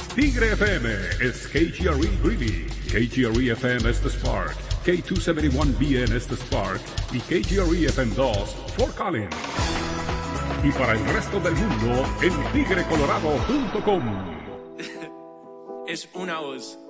Tigre FM es KGRE Greeley, KGRE FM es The Spark, K271BN es The Spark y KGRE FM 2 Fort Collins. Y para el resto del mundo en tigrecolorado.com. Es una voz.